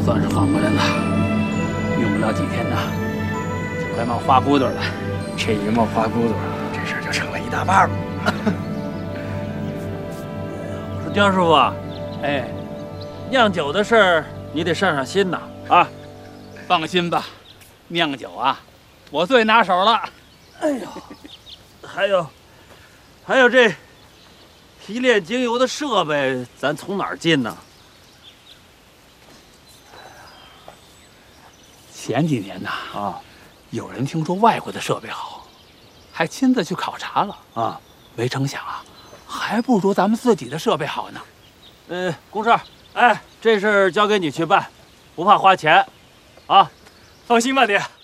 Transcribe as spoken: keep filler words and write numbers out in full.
算是缓过来了，用不了几天呢，就该冒花骨朵了。 这一冒花骨朵，这事儿就成了一大半了。 我说姜师傅啊，哎，酿酒的事儿你得上上心呐啊！ 放心吧，酿酒啊，我最拿手了。 哎呦，还有，还有这提炼精油的设备，咱从哪儿进呢？ 前几年呐， 啊， 有人听说外国的设备好，还亲自去考察了啊， 没成想啊，还不如咱们自己的设备好呢。 呃，公事，哎，这事儿交给你去办，不怕花钱，啊， 放心吧，爹。